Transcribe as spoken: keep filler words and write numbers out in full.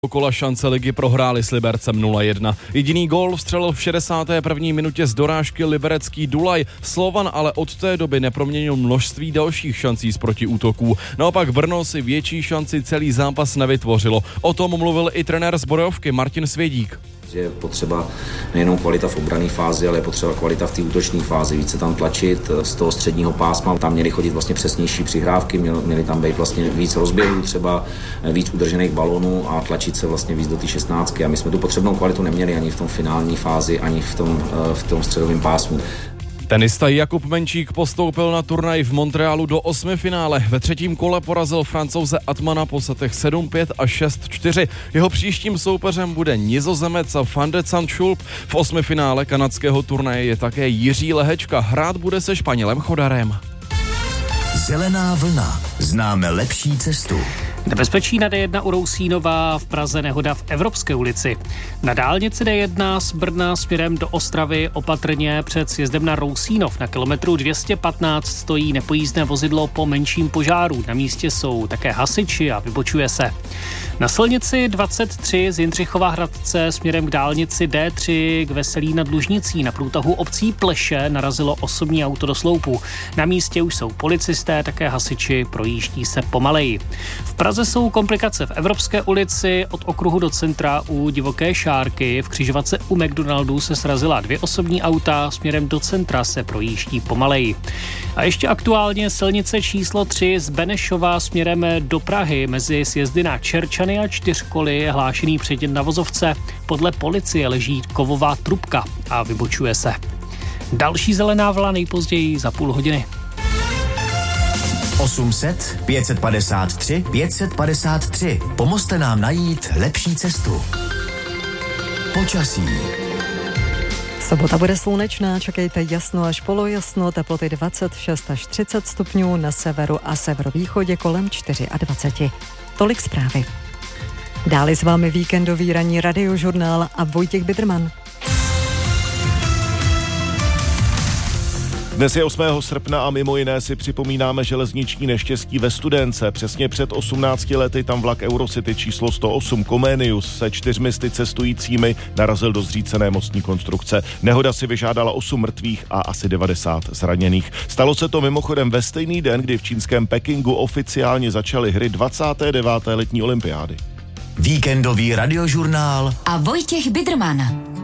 Kola šance ligy prohráli s Libercem nula jedna. Jediný gól vstřelil v šedesáté první minutě z dorážky liberecký Dulaj. Slovan ale od té doby neproměnil množství dalších šancí z protiútoků. Naopak Brno si větší šanci celý zápas nevytvořilo. O tom mluvil i trenér z Borejovky Martin Svědík. Je potřeba nejenom kvalita v obranné fázi, ale je potřeba kvalita v té útoční fázi. Více tam tlačit z toho středního pásma. Tam měly chodit vlastně přesnější přihrávky, měly tam být vlastně víc rozběhů, třeba víc udržených balonů a tlačit se vlastně víc do té šestnáctky. A my jsme tu potřebnou kvalitu neměli ani v tom finální fázi, ani v tom, v tom středovém pásmu. Tenista Jakub Menčík postoupil na turnaj v Montrealu do osmifinále. Ve třetím kole porazil Francouze Atmana po setech sedm pět a šest čtyři. Jeho příštím soupeřem bude Nizozemec Van de Zandschulp. V osmifinále kanadského turnaje je také Jiří Lehečka. Hrát bude se Španělem Chodarem. Zelená vlna. Známe lepší cestu. Nebezpečí na D jedna u Rousínova, v Praze nehoda v Evropské ulici. Na dálnici D jedna z Brna směrem do Ostravy opatrně před sjezdem na Rousínov na kilometru dvě stě patnáct stojí nepojízdné vozidlo po menším požáru. Na místě jsou také hasiči a vybočuje se. Na silnici dvacet tři z Jindřichova Hradce směrem k dálnici D tři k Veselí nad Lužnicí na průtahu obcí Pleše narazilo osobní auto do sloupu. Na místě už jsou policisté, také hasiči, projíždí se pomaleji. V Praze jsou komplikace v Evropské ulici od okruhu do centra u Divoké Šárky. V křižovatce u McDonaldu se srazila dvě osobní auta, směrem do centra se projíždí pomaleji. A ještě aktuálně silnice číslo tři z Benešova směrem do Prahy mezi sjezdy na Čerčany a Čtyřkoly je hlášený předěl na vozovce. Podle policie leží kovová trubka a vybočuje se. Další zelená vlna nejpozději za půl hodiny. osm set, pět set padesát tři, pět set padesát tři. Pomozte nám najít lepší cestu. Počasí. Sobota bude slunečná, čekejte jasno až polojasno, teploty dvacet šest až třicet stupňů, na severu a severovýchodě kolem dvacet čtyři. Tolik zprávy. Dále s vámi víkendový ranní radiožurnál a Vojtěch Bidrman. Dnes je osmého srpna a mimo jiné si připomínáme železniční neštěstí ve Studénce. Přesně před osmnácti lety tam vlak Eurocity číslo sto osm Comenius se čtyřmi sty cestujícími narazil do zřícené mostní konstrukce. Nehoda si vyžádala osm mrtvých a asi devadesát zraněných. Stalo se to mimochodem ve stejný den, kdy v čínském Pekingu oficiálně začaly hry dvacáté deváté letní olympiády. Víkendový radiožurnál a Vojtěch Bidrman.